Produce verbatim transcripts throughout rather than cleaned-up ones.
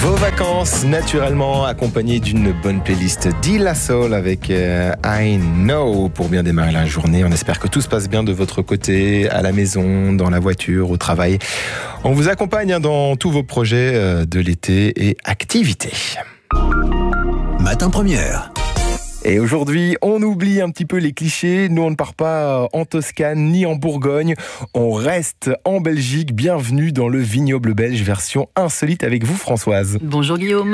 Vos vacances, naturellement, accompagnées d'une bonne playlist d'I La Soul avec euh, I Know pour bien démarrer la journée. On espère que tout se passe bien de votre côté, à la maison, dans la voiture, au travail. On vous accompagne dans tous vos projets euh, de l'été et activités. Matin Première. Et aujourd'hui, on oublie un petit peu les clichés. Nous, on ne part pas en Toscane ni en Bourgogne. On reste en Belgique. Bienvenue dans le vignoble belge version insolite avec vous, Françoise. Bonjour Guillaume.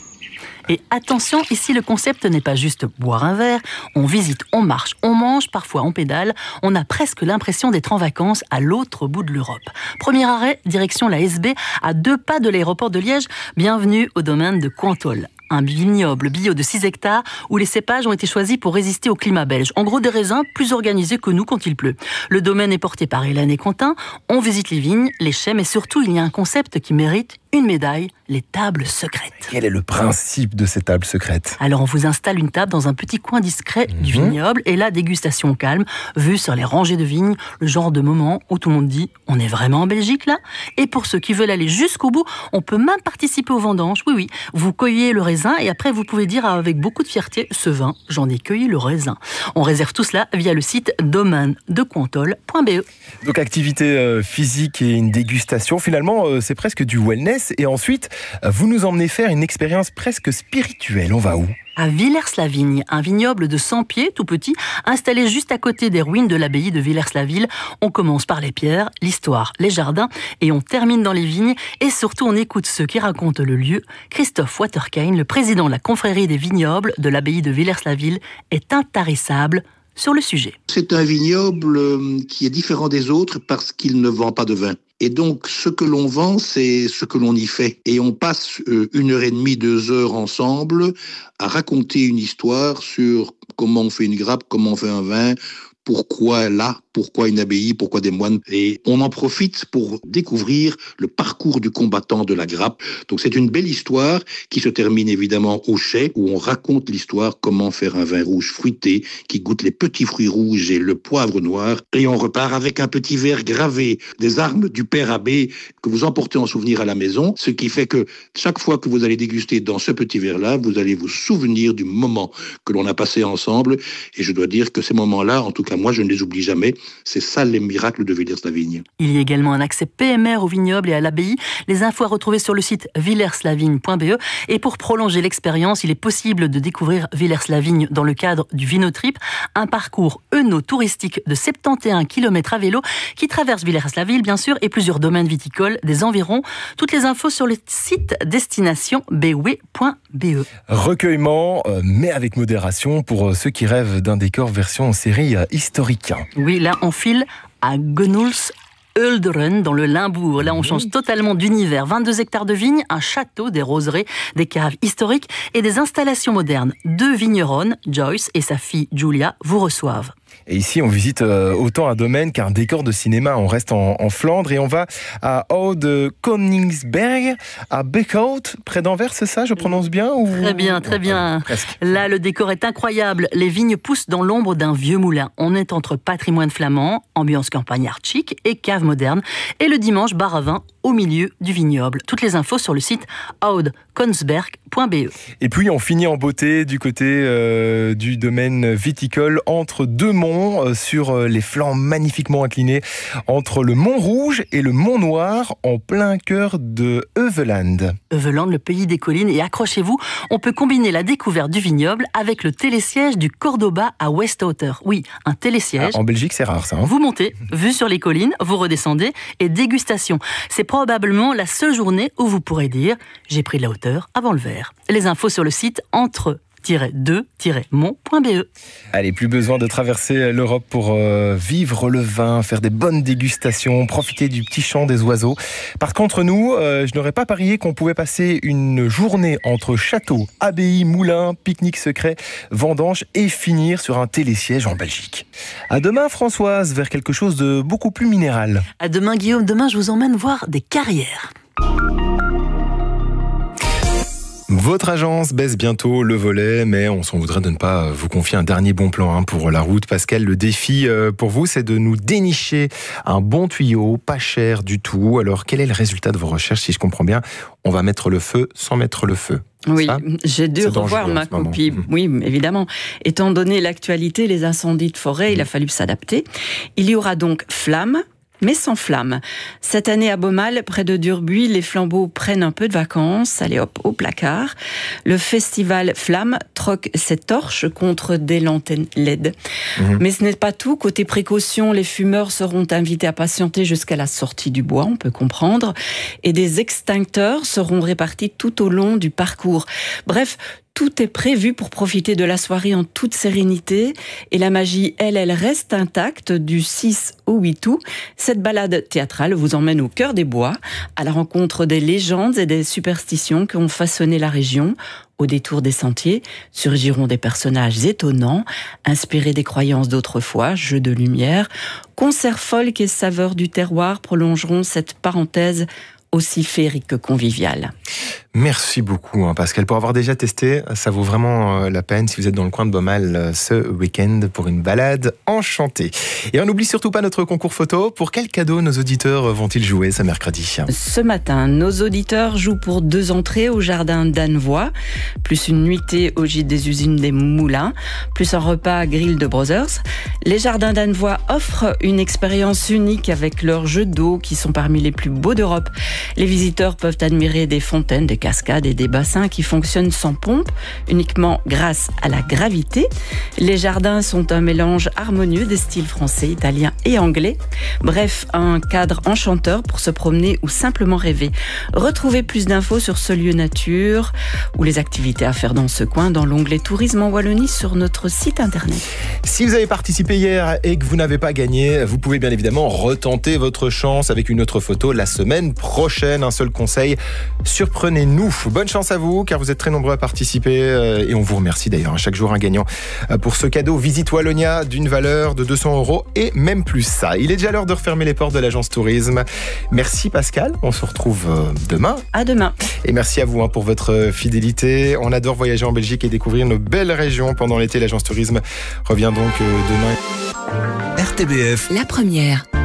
Et attention, ici le concept n'est pas juste boire un verre. On visite, on marche, on mange, parfois on pédale. On a presque l'impression d'être en vacances à l'autre bout de l'Europe. Premier arrêt, direction la S B, à deux pas de l'aéroport de Liège. Bienvenue au domaine de Cointol. Un vignoble bio de six hectares où les cépages ont été choisis pour résister au climat belge. En gros, des raisins plus organisés que nous quand il pleut. Le domaine est porté par Hélène et Quentin. On visite les vignes, les chais, mais surtout, il y a un concept qui mérite une médaille, les tables secrètes. Quel est le principe de ces tables secrètes ? Alors, on vous installe une table dans un petit coin discret mmh. du vignoble et là, dégustation calme, vue sur les rangées de vignes, le genre de moment où tout le monde dit « on est vraiment en Belgique là ?» Et pour ceux qui veulent aller jusqu'au bout, on peut même participer aux vendanges. Oui, oui, vous cueillez le raisin et après vous pouvez dire avec beaucoup de fierté « ce vin, j'en ai cueilli le raisin ». On réserve tout cela via le site domaine de cointol point b e. Donc activité euh, physique et une dégustation, finalement euh, c'est presque du wellness. Et ensuite, vous nous emmenez faire une expérience presque spirituelle. On va où ? À Villers-la-Vigne, un vignoble de cent pieds, tout petit, installé juste à côté des ruines de l'abbaye de Villers-la-Ville. On commence par les pierres, l'histoire, les jardins, et on termine dans les vignes. Et surtout, on écoute ceux qui racontent le lieu. Christophe Waterkane, le président de la confrérie des vignobles de l'abbaye de Villers-la-Ville, est intarissable sur le sujet. C'est un vignoble qui est différent des autres parce qu'il ne vend pas de vin. Et donc, ce que l'on vend, c'est ce que l'on y fait. Et on passe une heure et demie, deux heures ensemble à raconter une histoire sur comment on fait une grappe, comment on fait un vin, pourquoi là, pourquoi une abbaye, pourquoi des moines. Et on en profite pour découvrir le parcours du combattant de la grappe. Donc c'est une belle histoire qui se termine évidemment au chai, où on raconte l'histoire comment faire un vin rouge fruité qui goûte les petits fruits rouges et le poivre noir. Et on repart avec un petit verre gravé des armes du père abbé que vous emportez en souvenir à la maison. Ce qui fait que chaque fois que vous allez déguster dans ce petit verre-là, vous allez vous souvenir du moment que l'on a passé ensemble. Et je dois dire que ces moments-là, en tout cas moi je ne les oublie jamais. C'est ça les miracles de Villers-la-Vigne. Il y a également un accès P M R au vignoble et à l'abbaye. Les infos à retrouver sur le site villers-la-vigne point b e. Et pour prolonger l'expérience, il est possible de découvrir Villers-la-Vigne dans le cadre du Vinotrip, un parcours œno-touristique de soixante et onze kilomètres à vélo qui traverse Villers-la-Ville, bien sûr, et plusieurs domaines viticoles des environs. Toutes les infos sur le site destination b w point b e. Recueillement, euh, mais avec modération pour ceux qui rêvent d'un décor version série euh, historique. Oui, là, on file à Genulf Ulderen dans le Limbourg. Là, on change totalement d'univers. vingt-deux hectares de vignes, un château, des roseraies, des caves historiques et des installations modernes. Deux vigneronnes, Joyce et sa fille Julia, vous reçoivent. Et ici, on visite euh, autant un domaine qu'un décor de cinéma. On reste en, en Flandre et on va à Oude Koningsberg, à Beekhout, près d'Anvers, c'est ça? Je prononce bien ou... Très bien, très bien. Oh, presque. Là, le décor est incroyable. Les vignes poussent dans l'ombre d'un vieux moulin. On est entre patrimoine flamand, ambiance campagnard chic et cave moderne. Et le dimanche, bar à vin au milieu du vignoble. Toutes les infos sur le site oude koningsberg point b e. Et puis, on finit en beauté du côté euh, du domaine viticole entre deux monts, euh, sur euh, les flancs magnifiquement inclinés, entre le Mont Rouge et le Mont Noir, en plein cœur de Heuvelande. Heuvelande, le pays des collines. Et accrochez-vous, on peut combiner la découverte du vignoble avec le télésiège du Cordoba à Westhotter. Oui, un télésiège. Ah, en Belgique, c'est rare ça. Hein. Vous montez, vue sur les collines, vous redescendez et dégustation. C'est probablement la seule journée où vous pourrez dire « j'ai pris de la hauteur avant le verre ». Les infos sur le site entre deux tiret mont point b e. Allez, plus besoin de traverser l'Europe pour euh, vivre le vin, faire des bonnes dégustations, profiter du petit chant des oiseaux. Par contre, nous, euh, je n'aurais pas parié qu'on pouvait passer une journée entre château, abbaye, moulin, pique-nique secret, vendange et finir sur un télésiège en Belgique. À demain, Françoise, vers quelque chose de beaucoup plus minéral. À demain, Guillaume. Demain, je vous emmène voir des carrières. Votre agence baisse bientôt le volet, mais on s'en voudrait de ne pas vous confier un dernier bon plan hein, pour la route. Pascal, le défi pour vous, c'est de nous dénicher un bon tuyau, pas cher du tout. Alors, quel est le résultat de vos recherches? Si je comprends bien, on va mettre le feu sans mettre le feu. Oui, ça, j'ai dû revoir ma copie. Oui, évidemment. Étant donné l'actualité, les incendies de forêt, mmh. il a fallu s'adapter. Il y aura donc flamme, mais sans flamme. Cette année à Beaumal, près de Durbuy, les flambeaux prennent un peu de vacances. Allez hop, au placard. Le festival Flamme troque ses torches contre des lanternes L E D. Mmh. Mais ce n'est pas tout. Côté précaution, les fumeurs seront invités à patienter jusqu'à la sortie du bois, on peut comprendre. Et des extincteurs seront répartis tout au long du parcours. Bref, tout est prévu pour profiter de la soirée en toute sérénité. Et la magie, elle, elle reste intacte du six au huit août. Cette balade théâtrale vous emmène au cœur des bois, à la rencontre des légendes et des superstitions qui ont façonné la région. Au détour des sentiers surgiront des personnages étonnants, inspirés des croyances d'autrefois, jeux de lumière. Concerts folk et saveurs du terroir prolongeront cette parenthèse aussi féerique que conviviale. Merci beaucoup hein, Pascal. Pour avoir déjà testé, ça vaut vraiment la peine si vous êtes dans le coin de Beaumal ce week-end pour une balade enchantée. Et on n'oublie surtout pas notre concours photo. Pour quel cadeau nos auditeurs vont-ils jouer ce mercredi? Ce matin, nos auditeurs jouent pour deux entrées au jardin d'Annevoie, plus une nuitée au gîte des usines des Moulins, plus un repas à Grill de Brothers. Les jardins d'Annevoie offrent une expérience unique avec leurs jeux d'eau qui sont parmi les plus beaux d'Europe. Les visiteurs peuvent admirer des fontaines, des cascades et des bassins qui fonctionnent sans pompe, uniquement grâce à la gravité. Les jardins sont un mélange harmonieux des styles français, italien et anglais. Bref, un cadre enchanteur pour se promener ou simplement rêver. Retrouvez plus d'infos sur ce lieu nature ou les activités à faire dans ce coin dans l'onglet Tourisme en Wallonie sur notre site internet. Si vous avez participé hier et que vous n'avez pas gagné, vous pouvez bien évidemment retenter votre chance avec une autre photo la semaine prochaine. Un seul conseil, surprenez-nous. Bonne chance à vous, car vous êtes très nombreux à participer et on vous remercie d'ailleurs. Chaque jour un gagnant pour ce cadeau Visite Wallonia d'une valeur de deux cents euros et même plus ça. Il est déjà l'heure de refermer les portes de l'agence tourisme. Merci Pascal, on se retrouve demain. À demain. Et merci à vous hein, pour votre fidélité. On adore voyager en Belgique et découvrir nos belles régions pendant l'été. L'agence tourisme revient donc demain. R T B F. La première.